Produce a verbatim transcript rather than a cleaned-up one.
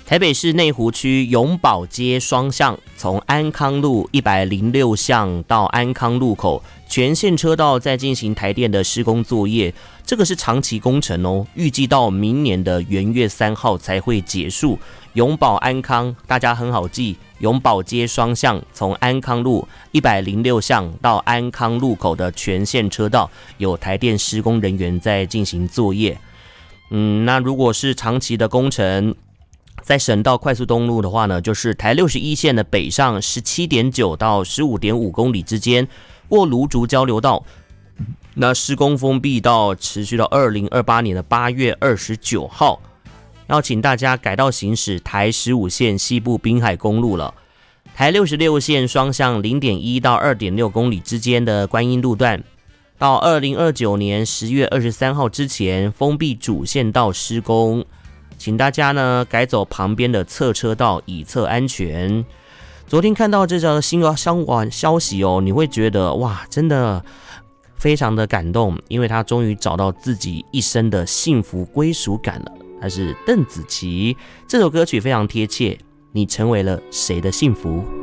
台北市内湖区永保街双向，从安康路一百零六巷到安康路口，全线车道在进行台电的施工作业，这个是长期工程哦，预计到明年的元月三号才会结束。永保安康，大家很好记，永保街双向，从安康路一百零六巷到安康路口的全线车道，有台电施工人员在进行作业。嗯，那如果是长期的工程，在省道快速东路的话呢，就是台六十一线的北上 十七点九 到 十五点五 公里之间，过芦竹交流道，那施工封闭到持续到二零二八年的八月二十九号。要请大家改道行驶台十五线西部滨海公路了。台六十六线双向 零点一 到 二点六 公里之间的观音路段，到二零二九年十月二十三号之前封闭主线道施工，请大家呢改走旁边的侧车道以测安全。昨天看到这则新闻相关消息哦，你会觉得哇，真的非常的感动，因为他终于找到自己一生的幸福归属感了。他是邓紫棋，这首歌曲非常贴切。你成为了谁的幸福？